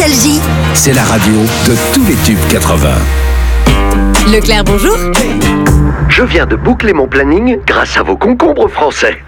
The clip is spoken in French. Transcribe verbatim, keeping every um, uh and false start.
Nostalgie. C'est la radio de tous les tubes quatre-vingts. Leclerc, bonjour. Je viens de boucler mon planning grâce à vos concombres français.